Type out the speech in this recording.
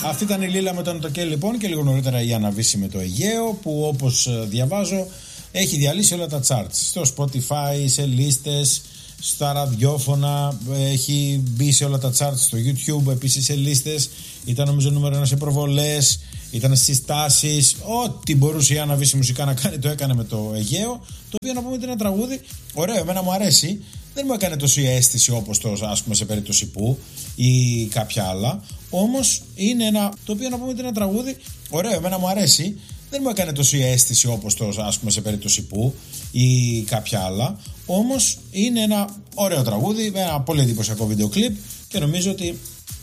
Αυτή ήταν η Λίλα με τον Τοκέλ λοιπόν, και λίγο νωρίτερα η Αναβίση με το Αιγαίο, που όπως διαβάζω έχει διαλύσει όλα τα charts. Στο Spotify, σε λίστες, στα ραδιόφωνα, έχει μπει σε όλα τα charts, στο YouTube επίσης σε λίστες. Ήταν νομίζω νούμερο 1 σε προβολές, ήταν στις τάσεις. Ό,τι μπορούσε η Αναβίση μουσικά να κάνει το έκανε με το Αιγαίο. Το οποίο, να πούμε ότι είναι ένα τραγούδι ωραίο, εμένα μου αρέσει. Δεν μου έκανε τόση αίσθηση όπως το, ας πούμε, σε περίπτωση που ή κάποια άλλα. Όμως είναι ένα, το οποίο, να πούμε ότι είναι ένα τραγούδι ωραίο, εμένα μου αρέσει. Δεν μου έκανε τόση αίσθηση όπως το, ας πούμε, σε περίπτωση που ή κάποια άλλα. Όμως είναι ένα ωραίο τραγούδι, ένα πολύ εντυπωσιακό βίντεο κλιπ, και νομίζω ότι